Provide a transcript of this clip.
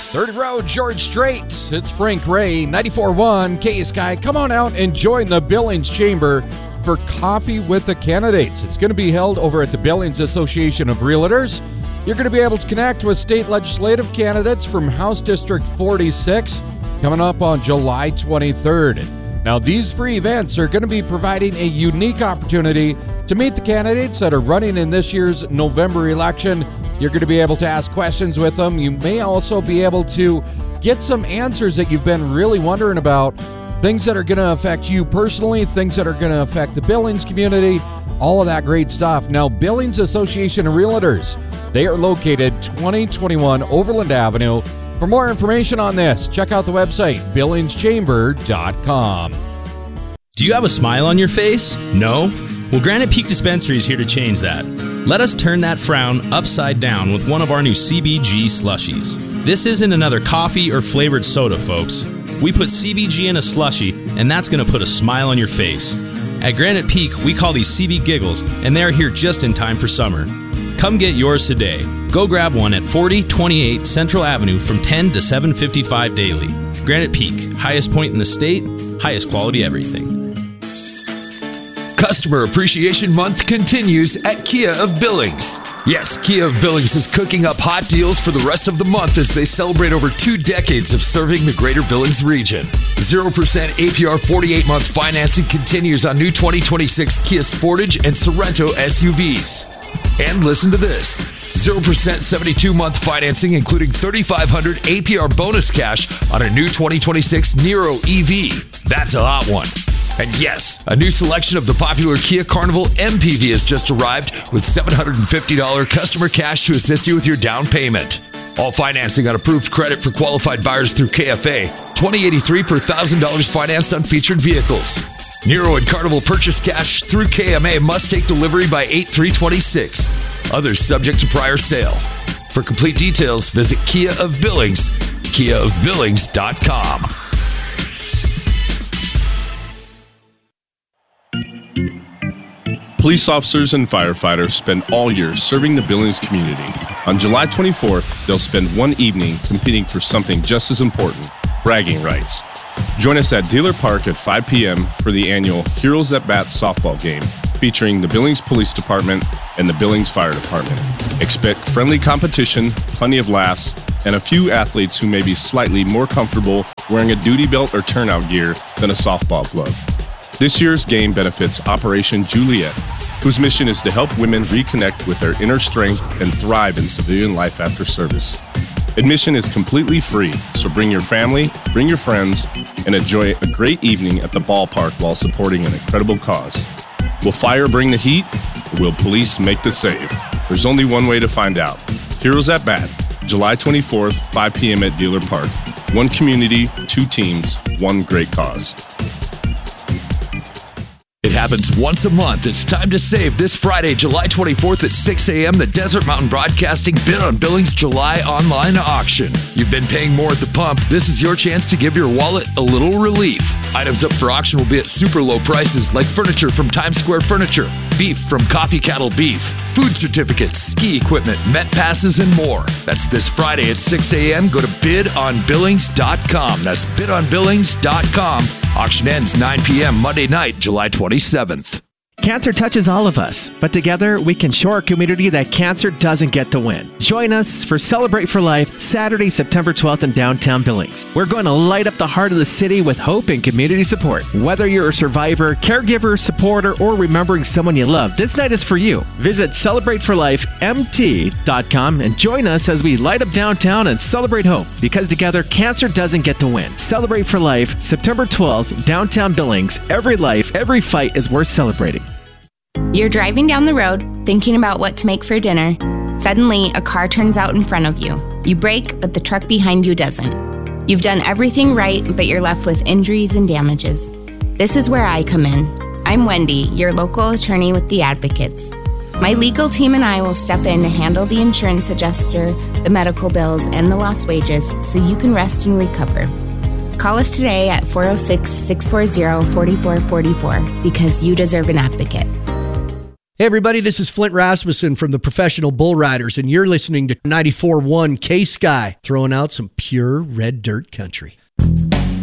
30 Road, George Strait. It's Frank Ray, 94.1 KSky. Come on out and join the Billings Chamber for Coffee with the Candidates. It's going to be held over at the Billings Association of Realtors. You're going to be able to connect with state legislative candidates from House District 46 coming up on July 23rd. Now, these free events are going to be providing a unique opportunity to meet the candidates that are running in this year's November election. You're going to be able to ask questions with them. You may also be able to get some answers that you've been really wondering about, things that are going to affect you personally, things that are going to affect the Billings community, all of that great stuff. Now, Billings Association of Realtors, they are located 2021 Overland Avenue. For more information on this, check out the website, billingschamber.com. Do you have a smile on your face? No? Well, Granite Peak Dispensary is here to change that. Let us turn that frown upside down with one of our new CBG slushies. This isn't another coffee or flavored soda, folks. We put CBG in a slushie, and that's going to put a smile on your face. At Granite Peak, we call these CB Giggles, and they're here just in time for summer. Come get yours today. Go grab one at 4028 Central Avenue from 10 to 7:55 daily. Granite Peak, highest point in the state, highest quality everything. Customer Appreciation Month continues at Kia of Billings. Yes, Kia of Billings is cooking up hot deals for the rest of the month as they celebrate over 2 decades of serving the greater Billings region. 0% APR 48-month financing continues on new 2026 Kia Sportage and Sorento SUVs. And listen to this. 0% 72-month financing, including $3,500 APR bonus cash on a new 2026 Niro EV. That's a hot one. And yes, a new selection of the popular Kia Carnival MPV has just arrived with $750 customer cash to assist you with your down payment. All financing on approved credit for qualified buyers through KFA. $20.83 per $1,000 financed on featured vehicles. Niro and Carnival purchase cash through KMA must take delivery by 8/3/26. Others subject to prior sale. For complete details, visit Kia of Billings, kiaofbillings.com. Police officers and firefighters spend all year serving the Billings community. On July 24th, they'll spend one evening competing for something just as important, bragging rights. Join us at Dealer Park at 5 p.m. for the annual Heroes at Bat softball game, featuring the Billings Police Department and the Billings Fire Department. Expect friendly competition, plenty of laughs, and a few athletes who may be slightly more comfortable wearing a duty belt or turnout gear than a softball glove. This year's game benefits Operation Juliet, whose mission is to help women reconnect with their inner strength and thrive in civilian life after service. Admission is completely free, so bring your family, bring your friends, and enjoy a great evening at the ballpark while supporting an incredible cause. Will fire bring the heat, or will police make the save? There's only one way to find out. Heroes at Bat, July 24th, 5 p.m. at Dealer Park. One community, 2 teams, one great cause. It happens once a month. It's time to save this Friday, July 24th at 6 a.m. The Desert Mountain Broadcasting Bid on Billings July online auction. You've been paying more at the pump. This is your chance to give your wallet a little relief. Items up for auction will be at super low prices, like furniture from Times Square Furniture, beef from Coffee Cattle Beef, food certificates, ski equipment, Met passes, and more. That's this Friday at 6 a.m. Go to bidonbillings.com. That's bidonbillings.com. Auction ends 9 p.m. Monday night, July 27th. Cancer touches all of us, but together we can show our community that cancer doesn't get to win. Join us for Celebrate for Life, Saturday, September 12th in downtown Billings. We're going to light up the heart of the city with hope and community support. Whether you're a survivor, caregiver, supporter, or remembering someone you love, this night is for you. Visit celebrateforlifemt.com and join us as we light up downtown and celebrate hope, because together cancer doesn't get to win. Celebrate for Life, September 12th, downtown Billings. Every life, every fight is worth celebrating. You're driving down the road, thinking about what to make for dinner. Suddenly, a car turns out in front of you. You brake, but the truck behind you doesn't. You've done everything right, but you're left with injuries and damages. This is where I come in. I'm Wendy, your local attorney with the Advocates. My legal team and I will step in to handle the insurance adjuster, the medical bills, and the lost wages so you can rest and recover. Call us today at 406-640-4444 because you deserve an advocate. Hey everybody, this is Flint Rasmussen from the Professional Bull Riders, and you're listening to 94.1 K-Sky, throwing out some pure red dirt country.